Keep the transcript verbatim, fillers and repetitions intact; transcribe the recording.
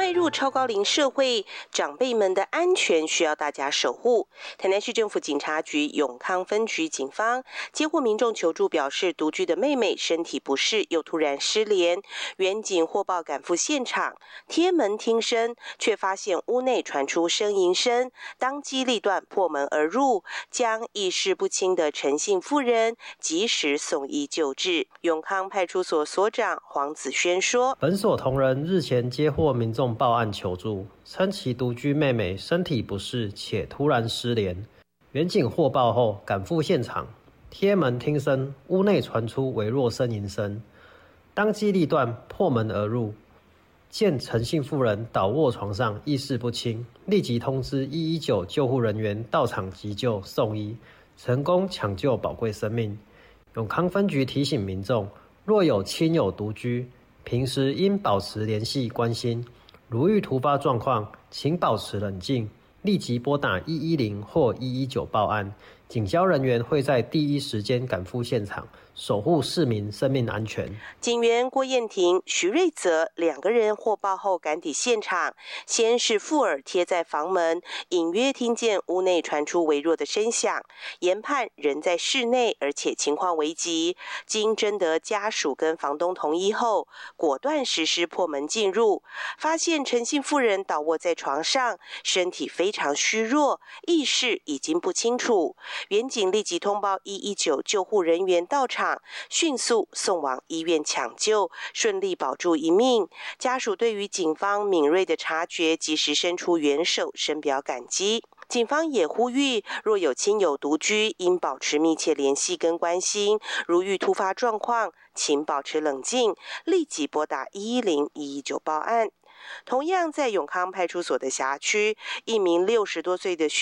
迈入超高龄社会，长辈们的安全需要大家守护。台南市政府警察局永康分局警方接获民众求助，表示独居的妹妹身体不适，又突然失联。员警获报赶赴现场，贴门听声，却发现屋内传出呻吟声，当机立断破门而入，将意识不清的陈姓妇人及时送医救治。永康派出所所长黄子轩说：“ 本所同仁日前接获民众报案求助，称其独居妹妹身体不适且突然失联。员警获报后赶赴现场，贴门听声，屋内传出微弱呻吟声，当机立断破门而入，见陈姓妇人倒卧床上意识不清，立即通知一一九救护人员到场急救送医，成功抢救宝贵生命。永康分局提醒民众，若有亲友独居，平时应保持联系关心，如遇突发状况，请保持冷静，立即拨打一一零或一一九报案，警消人员会在第一时间赶赴现场，守护市民生命安全。 警员郭燕婷、徐瑞泽两个人获报后赶抵现场，先是附耳贴在房门，隐约听见屋内传出微弱的声响，研判人在室内，而且情况危急。经征得家属跟房东同意后，果断实施破门进入，发现陈姓妇人倒卧在床上，身体非常虚弱，意识已经不清楚。员警立即通报一一九救护人员到场，迅速送往医院抢救，顺利保住一命。家属对于警方敏锐的察觉，及时伸出援手，深表感激。警方也呼吁，若有亲友独居，应保持密切联系跟关心。如遇突发状况，请保持冷静，立即拨打一一零、一一九报案。同样在永康派出所的辖区，一名六十多岁的许